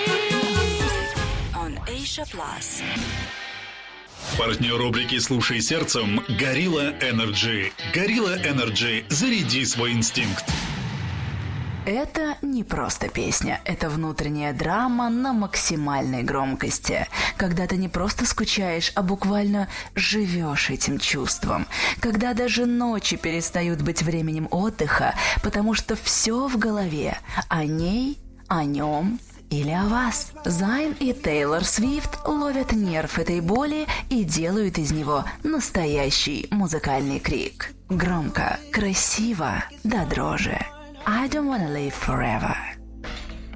On Asia Plus. Партнер рубрики «Слушай сердцем» – Gorilla Energy. Gorilla Energy – заряди свой инстинкт. Это не просто песня, это внутренняя драма на максимальной громкости. Когда ты не просто скучаешь, а буквально живешь этим чувством. Когда даже ночи перестают быть временем отдыха, потому что все в голове о ней, о нем или о вас. Зайн и Тейлор Свифт ловят нерв этой боли и делают из него настоящий музыкальный крик. Громко, красиво, до дрожи. I don't wanna live forever.